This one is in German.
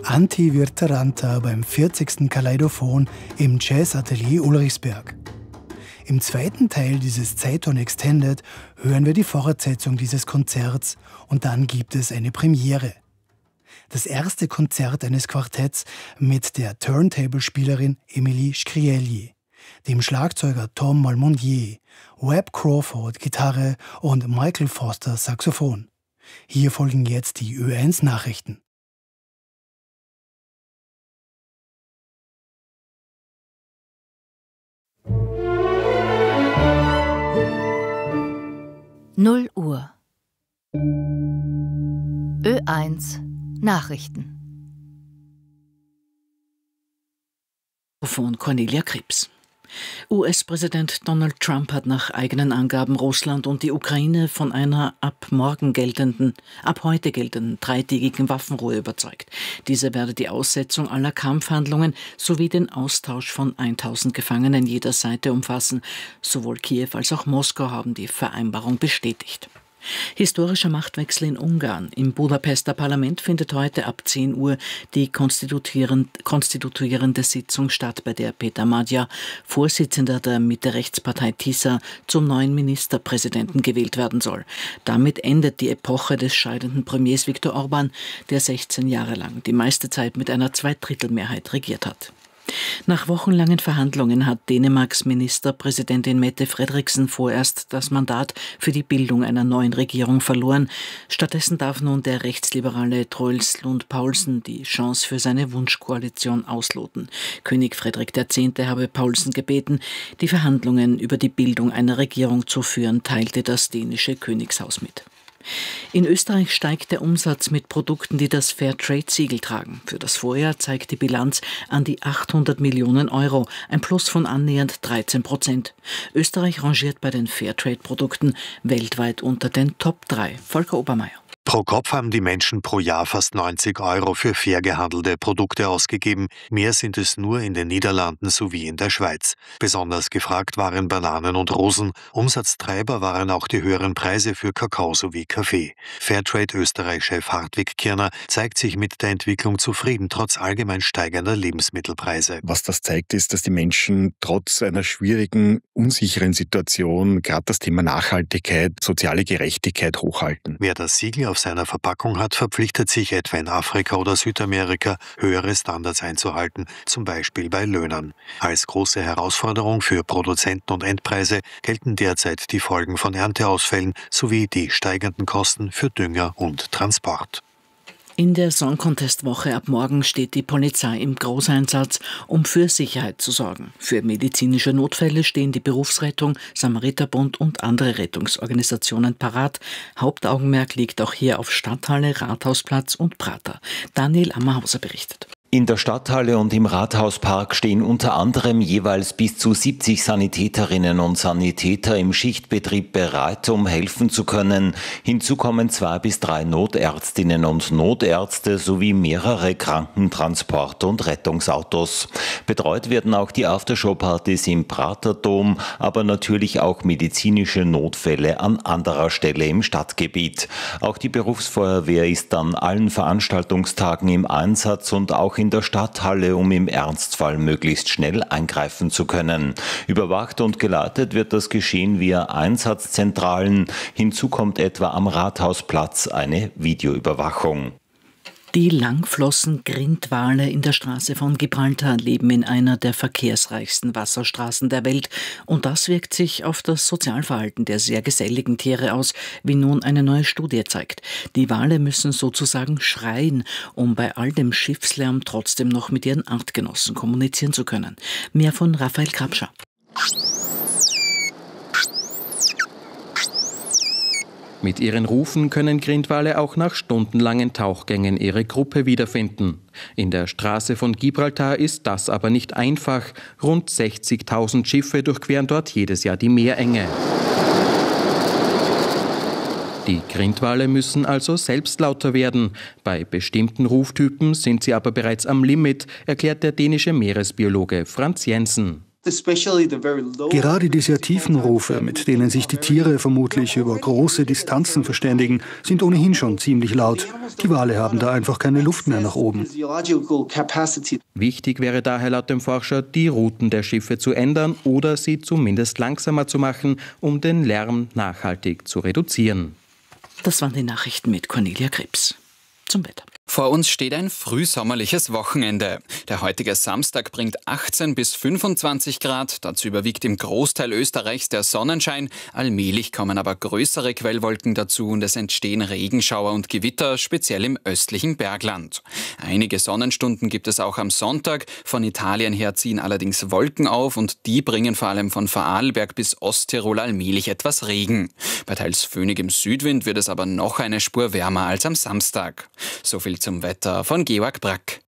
Antti Virtaranta beim 40. Kaleidophon im Jazzatelier Ulrichsberg. Im zweiten Teil dieses Zeiton Extended hören wir die Fortsetzung dieses Konzerts und dann gibt es eine Premiere. Das erste Konzert eines Quartetts mit der Turntable-Spielerin Emilie Skrieli, dem Schlagzeuger Tom Malmondier, Webb Crawford Gitarre und Michael Foster Saxophon. Hier folgen jetzt die Ö1 Nachrichten. Uhr. Ö1 Nachrichten. Von Cornelia Krebs. US-Präsident Donald Trump hat nach eigenen Angaben Russland und die Ukraine von einer ab heute geltenden dreitägigen Waffenruhe überzeugt. Diese werde die Aussetzung aller Kampfhandlungen sowie den Austausch von 1000 Gefangenen jeder Seite umfassen. Sowohl Kiew als auch Moskau haben die Vereinbarung bestätigt. Historischer Machtwechsel in Ungarn. Im Budapester Parlament findet heute ab 10 Uhr die konstituierende Sitzung statt, bei der Peter Magyar, Vorsitzender der Mitte-Rechtspartei TISA, zum neuen Ministerpräsidenten gewählt werden soll. Damit endet die Epoche des scheidenden Premiers Viktor Orbán, der 16 Jahre lang die meiste Zeit mit einer Zweidrittelmehrheit regiert hat. Nach wochenlangen Verhandlungen hat Dänemarks Ministerpräsidentin Mette Frederiksen vorerst das Mandat für die Bildung einer neuen Regierung verloren. Stattdessen darf nun der rechtsliberale Truls Lund Poulsen die Chance für seine Wunschkoalition ausloten. König Frederik X. habe Poulsen gebeten, die Verhandlungen über die Bildung einer Regierung zu führen, teilte das dänische Königshaus mit. In Österreich steigt der Umsatz mit Produkten, die das Fairtrade-Siegel tragen. Für das Vorjahr zeigt die Bilanz an die 800 Millionen Euro, ein Plus von annähernd 13%. Österreich rangiert bei den Fairtrade-Produkten weltweit unter den Top 3. Volker Obermeier. Pro Kopf haben die Menschen pro Jahr fast 90 Euro für fair gehandelte Produkte ausgegeben. Mehr sind es nur in den Niederlanden sowie in der Schweiz. Besonders gefragt waren Bananen und Rosen. Umsatztreiber waren auch die höheren Preise für Kakao sowie Kaffee. Fairtrade Österreich-Chef Hartwig Kirner zeigt sich mit der Entwicklung zufrieden, trotz allgemein steigender Lebensmittelpreise. Was das zeigt, ist, dass die Menschen trotz einer schwierigen, unsicheren Situation gerade das Thema Nachhaltigkeit, soziale Gerechtigkeit hochhalten. Wer das Siegel auf seiner Verpackung hat, verpflichtet sich etwa in Afrika oder Südamerika, höhere Standards einzuhalten, zum Beispiel bei Löhnern. Als große Herausforderung für Produzenten und Endpreise gelten derzeit die Folgen von Ernteausfällen sowie die steigenden Kosten für Dünger und Transport. In der Song Contest Woche ab morgen steht die Polizei im Großeinsatz, um für Sicherheit zu sorgen. Für medizinische Notfälle stehen die Berufsrettung, Samariterbund und andere Rettungsorganisationen parat. Hauptaugenmerk liegt auch hier auf Stadthalle, Rathausplatz und Prater. Daniel Ammerhauser berichtet. In der Stadthalle und im Rathauspark stehen unter anderem jeweils bis zu 70 Sanitäterinnen und Sanitäter im Schichtbetrieb bereit, um helfen zu können. Hinzu kommen 2 bis 3 Notärztinnen und Notärzte sowie mehrere Krankentransport- und Rettungsautos. Betreut werden auch die Aftershow-Partys im Praterdom, aber natürlich auch medizinische Notfälle an anderer Stelle im Stadtgebiet. Auch die Berufsfeuerwehr ist an allen Veranstaltungstagen im Einsatz und auch in der Stadthalle, um im Ernstfall möglichst schnell eingreifen zu können. Überwacht und geleitet wird das Geschehen via Einsatzzentralen. Hinzu kommt etwa am Rathausplatz eine Videoüberwachung. Die Langflossen-Grindwale in der Straße von Gibraltar leben in einer der verkehrsreichsten Wasserstraßen der Welt. Und das wirkt sich auf das Sozialverhalten der sehr geselligen Tiere aus, wie nun eine neue Studie zeigt. Die Wale müssen sozusagen schreien, um bei all dem Schiffslärm trotzdem noch mit ihren Artgenossen kommunizieren zu können. Mehr von Raphael Krabscher. Mit ihren Rufen können Grindwale auch nach stundenlangen Tauchgängen ihre Gruppe wiederfinden. In der Straße von Gibraltar ist das aber nicht einfach. Rund 60.000 Schiffe durchqueren dort jedes Jahr die Meerenge. Die Grindwale müssen also selbst lauter werden. Bei bestimmten Ruftypen sind sie aber bereits am Limit, erklärt der dänische Meeresbiologe Franz Jensen. Gerade die sehr tiefen Rufe, mit denen sich die Tiere vermutlich über große Distanzen verständigen, sind ohnehin schon ziemlich laut. Die Wale haben da einfach keine Luft mehr nach oben. Wichtig wäre daher laut dem Forscher, die Routen der Schiffe zu ändern oder sie zumindest langsamer zu machen, um den Lärm nachhaltig zu reduzieren. Das waren die Nachrichten mit Cornelia Krebs. Zum Wetter. Vor uns steht ein frühsommerliches Wochenende. Der heutige Samstag bringt 18 bis 25 Grad. Dazu überwiegt im Großteil Österreichs der Sonnenschein. Allmählich kommen aber größere Quellwolken dazu und es entstehen Regenschauer und Gewitter, speziell im östlichen Bergland. Einige Sonnenstunden gibt es auch am Sonntag. Von Italien her ziehen allerdings Wolken auf und die bringen vor allem von Vorarlberg bis Osttirol allmählich etwas Regen. Bei teils föhnigem Südwind wird es aber noch eine Spur wärmer als am Samstag. So viel zum Wetter von Georg Brack.